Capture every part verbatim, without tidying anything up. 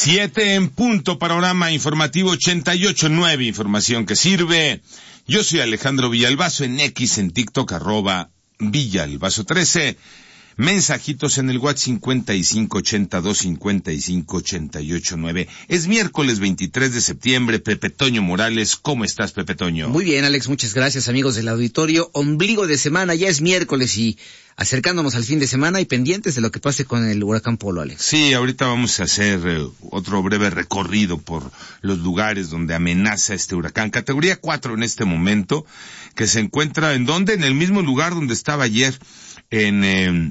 Siete en punto, panorama informativo ochenta y ocho nueve, información que sirve. Yo soy Alejandro Villalbazo, en X, en TikTok, arroba Villalbazo trece. Mensajitos en el WhatsApp cincuenta y cinco ochenta y dos cincuenta y cinco ochenta y ocho nueve. Es miércoles veintitrés de septiembre. Pepe Toño Morales, ¿cómo estás, Pepe Toño? Muy bien, Alex, muchas gracias, amigos del auditorio. Ombligo de semana, ya es miércoles y acercándonos al fin de semana y pendientes de lo que pase con el huracán Polo, Alex. Sí, ahorita vamos a hacer eh, otro breve recorrido por los lugares donde amenaza este huracán. Categoría cuatro en este momento, que se encuentra ¿en dónde? En el mismo lugar donde estaba ayer, en... Eh,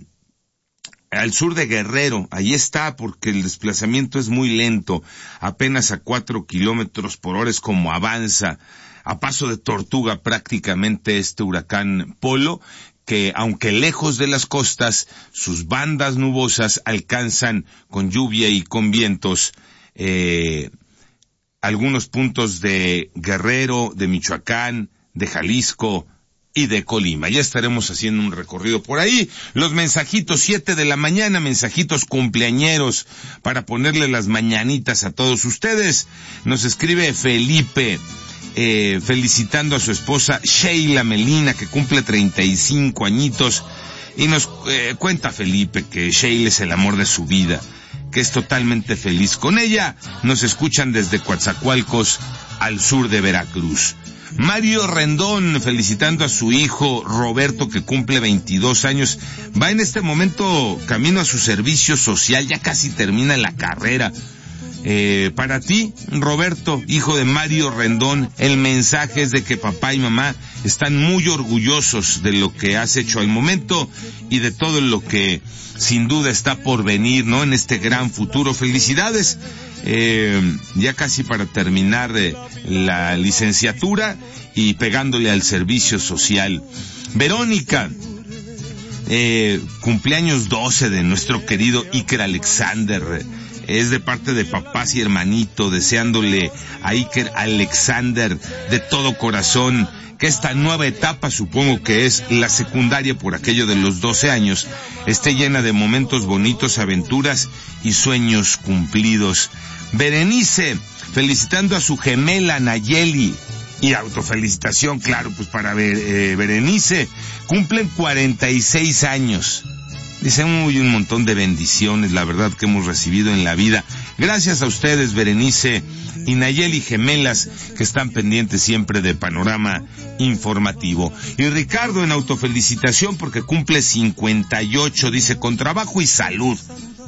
al sur de Guerrero. Ahí está, porque el desplazamiento es muy lento, apenas a cuatro kilómetros por hora es como avanza, a paso de tortuga prácticamente este huracán Polo, que aunque lejos de las costas, sus bandas nubosas alcanzan con lluvia y con vientos eh, algunos puntos de Guerrero, de Michoacán, de Jalisco y de Colima. Ya estaremos haciendo un recorrido por ahí. Los mensajitos, siete de la mañana, mensajitos cumpleañeros para ponerle las mañanitas a todos ustedes. Nos escribe Felipe, eh, felicitando a su esposa Sheila Melina, que cumple treinta y cinco añitos, y nos eh, cuenta Felipe que Sheila es el amor de su vida, que es totalmente feliz con ella. Nos escuchan desde Coatzacoalcos, al sur de Veracruz. Mario Rendón, felicitando a su hijo Roberto, que cumple veintidós años. Va en este momento camino a su servicio social, ya casi termina la carrera. Eh, para ti, Roberto, hijo de Mario Rendón, el mensaje es de que papá y mamá están muy orgullosos de lo que has hecho al momento y de todo lo que sin duda está por venir, ¿no? En este gran futuro. Felicidades. Eh, ya casi para terminar eh, la licenciatura y pegándole al servicio social. Verónica, eh, cumpleaños doce de nuestro querido Iker Alexander. Es de parte de papás y hermanito, deseándole a Iker Alexander de todo corazón que esta nueva etapa, supongo que es la secundaria por aquello de los doce años, esté llena de momentos bonitos, aventuras y sueños cumplidos. Berenice, felicitando a su gemela Nayeli, y autofelicitación, claro, pues para Ber, eh, Berenice, cumplen cuarenta y seis años. Dicen uy, un montón de bendiciones, la verdad, que hemos recibido en la vida. Gracias a ustedes, Berenice y Nayeli, gemelas, que están pendientes siempre de Panorama Informativo. Y Ricardo, en autofelicitación porque cumple cincuenta y ocho, dice, con trabajo y salud.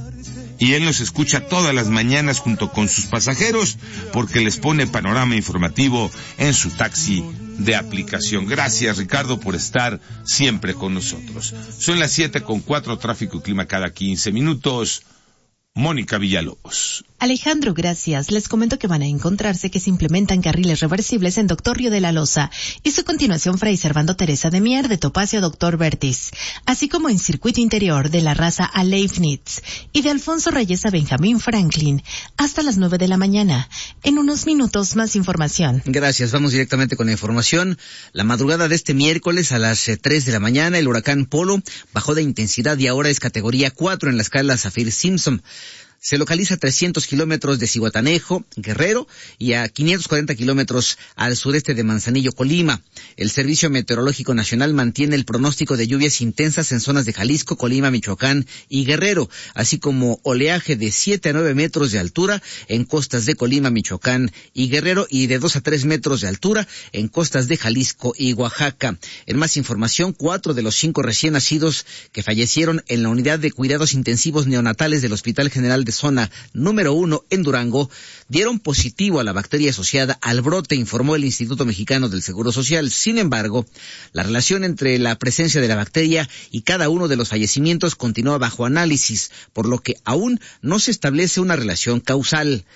Y él nos escucha todas las mañanas junto con sus pasajeros porque les pone Panorama Informativo en su taxi de aplicación. Gracias, Ricardo, por estar siempre con nosotros. Son las siete con cuatro, tráfico y clima cada quince minutos. Mónica Villalobos. Alejandro, gracias. Les comento que van a encontrarse que se implementan carriles reversibles en Doctor Río de la Loza y su continuación Fray Servando Teresa de Mier de Topacio Doctor Vertis, así como en circuito interior de la Raza a Leibniz y de Alfonso Reyes a Benjamín Franklin hasta las nueve de la mañana. En unos minutos más información. Gracias, vamos directamente con la información. La madrugada de este miércoles a las eh, tres de la mañana, el huracán Polo bajó de intensidad y ahora es categoría cuatro en la escala Saffir-Simpson. Se localiza a trescientos kilómetros de Zihuatanejo, Guerrero, y a quinientos cuarenta kilómetros al sureste de Manzanillo, Colima. El Servicio Meteorológico Nacional mantiene el pronóstico de lluvias intensas en zonas de Jalisco, Colima, Michoacán y Guerrero, así como oleaje de siete a nueve metros de altura en costas de Colima, Michoacán y Guerrero, y de dos a tres metros de altura en costas de Jalisco y Oaxaca. En más información, cuatro de los cinco recién nacidos que fallecieron en la unidad de cuidados intensivos neonatales del Hospital General de Zona número uno en Durango dieron positivo a la bacteria asociada al brote, informó el Instituto Mexicano del Seguro Social. Sin embargo, la relación entre la presencia de la bacteria y cada uno de los fallecimientos continúa bajo análisis, por lo que aún no se establece una relación causal.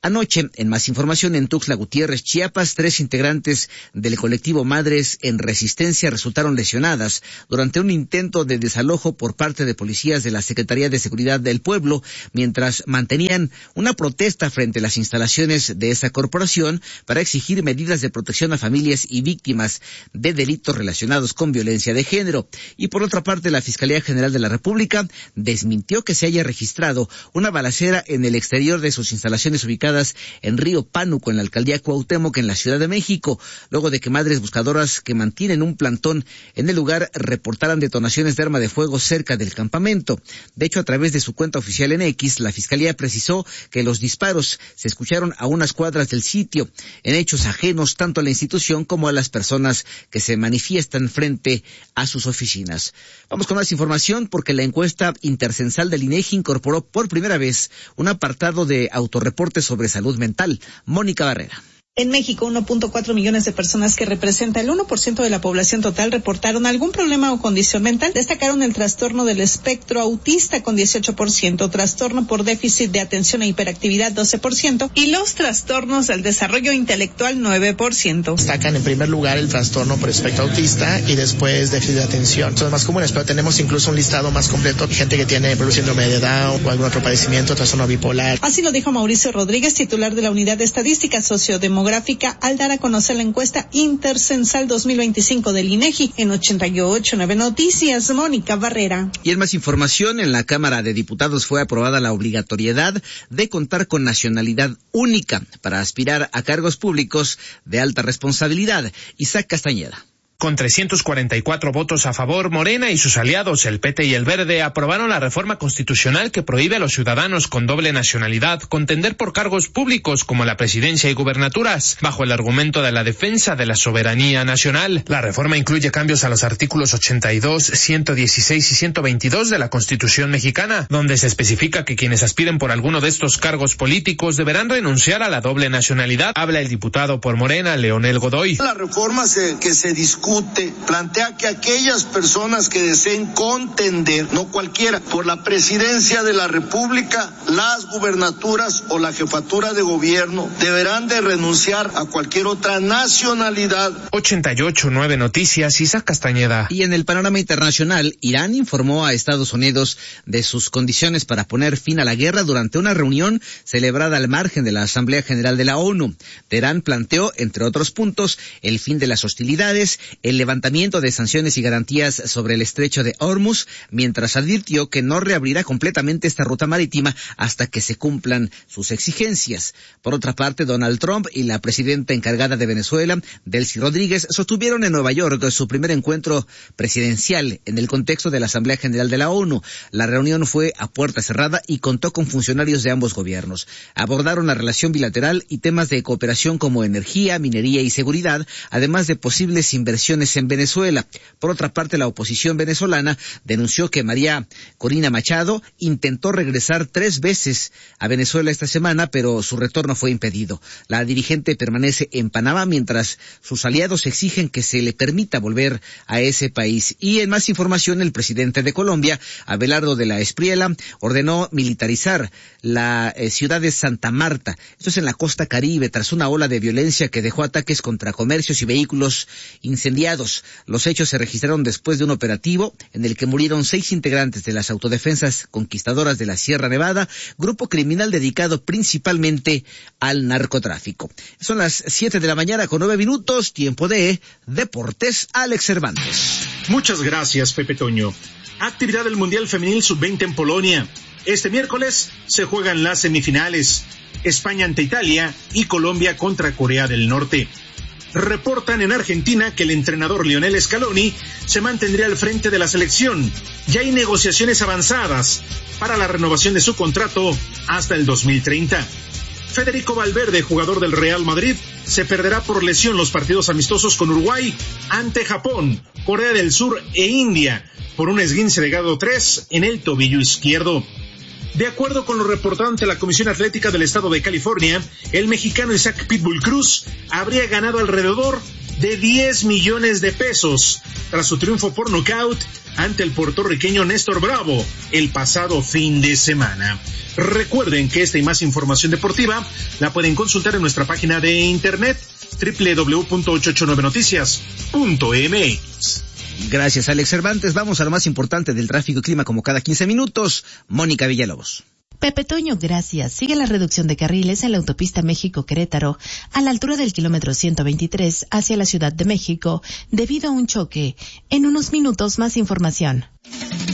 Anoche, en Más Información, en Tuxtla Gutiérrez, Chiapas, tres integrantes del colectivo Madres en Resistencia resultaron lesionadas durante un intento de desalojo por parte de policías de la Secretaría de Seguridad del Pueblo, mientras mantenían una protesta frente a las instalaciones de esa corporación para exigir medidas de protección a familias y víctimas de delitos relacionados con violencia de género. Y por otra parte, la Fiscalía General de la República desmintió que se haya registrado una balacera en el exterior de sus instalaciones ubicadas en Río Pánuco, en la alcaldía Cuauhtémoc, en la Ciudad de México, luego de que madres buscadoras que mantienen un plantón en el lugar reportaran detonaciones de arma de fuego cerca del campamento. De hecho, a través de su cuenta oficial en X, la Fiscalía precisó que los disparos se escucharon a unas cuadras del sitio, en hechos ajenos tanto a la institución como a las personas que se manifiestan frente a sus oficinas. Vamos con más información porque la encuesta intercensal del INEGI incorporó por primera vez un apartado de autorreporte sobre salud mental. Mónica Barrera. En México, uno punto cuatro millones de personas, que representa el uno por ciento de la población total, reportaron algún problema o condición mental. Destacaron el trastorno del espectro autista con dieciocho por ciento, trastorno por déficit de atención e hiperactividad doce por ciento y los trastornos del desarrollo intelectual nueve por ciento. Destacan en primer lugar el trastorno por espectro autista y después déficit de atención. Son más comunes, pero tenemos incluso un listado más completo de gente que tiene síndrome de Down o algún otro padecimiento, trastorno bipolar. Así lo dijo Mauricio Rodríguez, titular de la Unidad de Estadística Sociodemográfica, al dar a conocer la encuesta intercensal dos mil veinticinco del INEGI. En ochenta y ocho punto nueve Noticias, Mónica Barrera. Y en más información, en la Cámara de Diputados fue aprobada la obligatoriedad de contar con nacionalidad única para aspirar a cargos públicos de alta responsabilidad. Isaac Castañeda. Con trescientos cuarenta y cuatro votos a favor, Morena y sus aliados, el P T y el Verde, aprobaron la reforma constitucional que prohíbe a los ciudadanos con doble nacionalidad contender por cargos públicos como la presidencia y gubernaturas, bajo el argumento de la defensa de la soberanía nacional. La reforma incluye cambios a los artículos ochenta y dos, ciento dieciséis y ciento veintidós de la Constitución mexicana, donde se especifica que quienes aspiren por alguno de estos cargos políticos deberán renunciar a la doble nacionalidad. Habla el diputado por Morena, Leonel Godoy. La reforma se, que se discute plantea que aquellas personas que deseen contender, no cualquiera, por la presidencia de la República, las gubernaturas o la jefatura de gobierno deberán de renunciar a cualquier otra nacionalidad. ochenta y ocho punto nueve Noticias, Isaac Castañeda. Y en el panorama internacional, Irán informó a Estados Unidos de sus condiciones para poner fin a la guerra durante una reunión celebrada al margen de la Asamblea General de la ONU. Teherán planteó, entre otros puntos, el fin de las hostilidades, el levantamiento de sanciones y garantías sobre el estrecho de Hormuz, mientras advirtió que no reabrirá completamente esta ruta marítima hasta que se cumplan sus exigencias. Por otra parte, Donald Trump y la presidenta encargada de Venezuela, Delcy Rodríguez, sostuvieron en Nueva York su primer encuentro presidencial en el contexto de la Asamblea General de la ONU. La reunión fue a puerta cerrada y contó con funcionarios de ambos gobiernos. Abordaron la relación bilateral y temas de cooperación como energía, minería y seguridad, además de posibles inversiones en Venezuela. Por otra parte, la oposición venezolana denunció que María Corina Machado intentó regresar tres veces a Venezuela esta semana, pero su retorno fue impedido. La dirigente permanece en Panamá mientras sus aliados exigen que se le permita volver a ese país. Y en más información, el presidente de Colombia, Abelardo de la Espriella, ordenó militarizar la eh, ciudad de Santa Marta. Esto es en la costa Caribe, tras una ola de violencia que dejó ataques contra comercios y vehículos incendiados. Los hechos se registraron después de un operativo en el que murieron seis integrantes de las autodefensas conquistadoras de la Sierra Nevada, grupo criminal dedicado principalmente al narcotráfico. Son las siete de la mañana con nueve minutos, tiempo de Deportes. Alex Cervantes. Muchas gracias, Pepe Toño. Actividad del Mundial Femenil sub veinte en Polonia. Este miércoles se juegan las semifinales. España ante Italia y Colombia contra Corea del Norte. Reportan en Argentina que el entrenador Lionel Scaloni se mantendría al frente de la selección. Ya hay negociaciones avanzadas para la renovación de su contrato hasta el dos mil treinta. Federico Valverde, jugador del Real Madrid, se perderá por lesión los partidos amistosos con Uruguay, ante Japón, Corea del Sur e India, por un esguince de grado tres en el tobillo izquierdo. De acuerdo con lo reportado ante la Comisión Atlética del Estado de California, el mexicano Isaac Pitbull Cruz habría ganado alrededor de diez millones de pesos tras su triunfo por nocaut ante el puertorriqueño Néstor Bravo el pasado fin de semana. Recuerden que esta y más información deportiva la pueden consultar en nuestra página de internet doble u doble u doble u punto ochocientos ochenta y nueve noticias punto m x. Gracias, Alex Cervantes. Vamos a lo más importante del tráfico y clima como cada quince minutos. Mónica Villalobos. Pepe Toño, gracias. Sigue la reducción de carriles en la autopista México-Querétaro a la altura del kilómetro ciento veintitrés hacia la Ciudad de México debido a un choque. En unos minutos más información.